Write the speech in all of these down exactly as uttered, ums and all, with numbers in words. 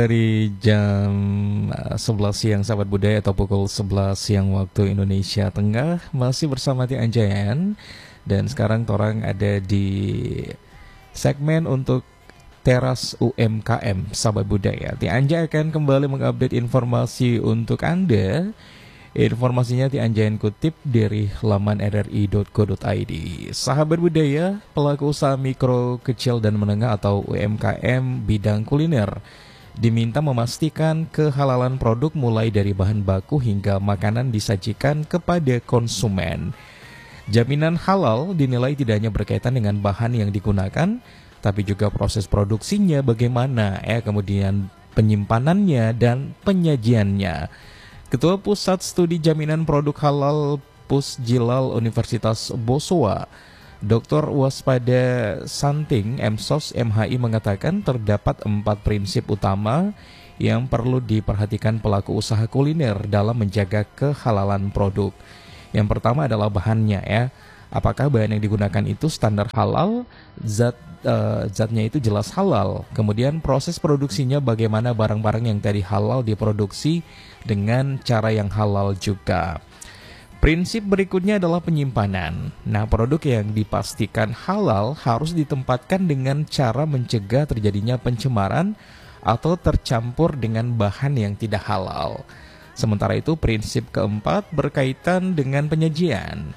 Dari jam eh, sebelas siang sahabat budaya atau pukul sebelas siang waktu Indonesia Tengah masih bersama Ti Anjayan. Dan sekarang torang ada di segmen untuk teras U M K M sahabat budaya. Ti Anja akan kembali mengupdate informasi untuk Anda. Informasinya Ti Anjayan kutip dari laman r r i dot co dot i d. Sahabat budaya, pelaku usaha mikro, kecil dan menengah atau U M K M bidang kuliner diminta memastikan kehalalan produk mulai dari bahan baku hingga makanan disajikan kepada konsumen. Jaminan halal dinilai tidak hanya berkaitan dengan bahan yang digunakan, tapi juga proses produksinya bagaimana, ya, kemudian penyimpanannya dan penyajiannya. Ketua Pusat Studi Jaminan Produk Halal Pusjilal Universitas Boswa, Doktor Waspada Santing, M Sos M H I mengatakan terdapat empat prinsip utama yang perlu diperhatikan pelaku usaha kuliner dalam menjaga kehalalan produk. Yang pertama adalah bahannya, ya. Apakah bahan yang digunakan itu standar halal, zat uh, zatnya itu jelas halal. Kemudian proses produksinya bagaimana barang-barang yang tadi halal diproduksi dengan cara yang halal juga. Prinsip berikutnya adalah penyimpanan. Nah, produk yang dipastikan halal harus ditempatkan dengan cara mencegah terjadinya pencemaran atau tercampur dengan bahan yang tidak halal. Sementara itu, prinsip keempat berkaitan dengan penyajian.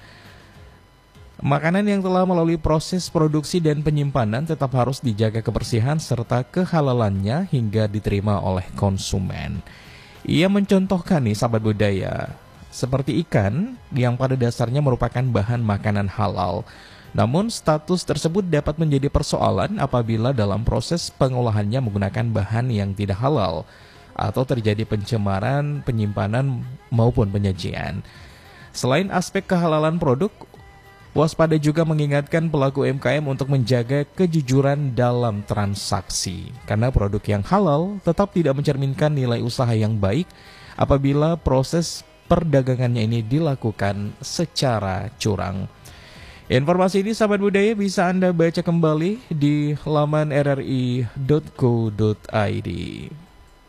Makanan yang telah melalui proses produksi dan penyimpanan tetap harus dijaga kebersihan serta kehalalannya hingga diterima oleh konsumen. Ia mencontohkan nih sahabat budaya, seperti ikan yang pada dasarnya merupakan bahan makanan halal. Namun status tersebut dapat menjadi persoalan apabila dalam proses pengolahannya menggunakan bahan yang tidak halal atau terjadi pencemaran, penyimpanan maupun penyajian. Selain aspek kehalalan produk, Waspada juga mengingatkan pelaku U M K M untuk menjaga kejujuran dalam transaksi. Karena produk yang halal tetap tidak mencerminkan nilai usaha yang baik apabila proses perdagangannya ini dilakukan secara curang. Informasi ini sahabat budaya bisa Anda baca kembali di laman r r i dot co dot i d.